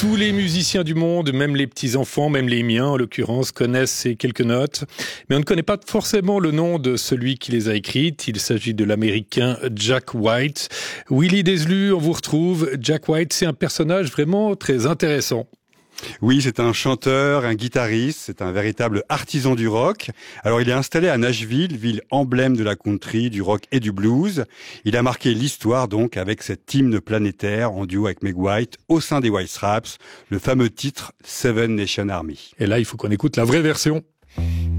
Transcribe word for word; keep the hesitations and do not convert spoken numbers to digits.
Tous les musiciens du monde, même les petits-enfants, même les miens en l'occurrence, connaissent ces quelques notes. Mais on ne connaît pas forcément le nom de celui qui les a écrites. Il s'agit de l'américain Jack White. Willy Deslu, on vous retrouve. Jack White, c'est un personnage vraiment très intéressant. Oui, c'est un chanteur, un guitariste, c'est un véritable artisan du rock. Alors il est installé à Nashville, ville emblème de la country, du rock et du blues. Il a marqué l'histoire donc avec cet hymne planétaire en duo avec Meg White au sein des White Stripes, le fameux titre Seven Nation Army. Et là, il faut qu'on écoute la vraie version.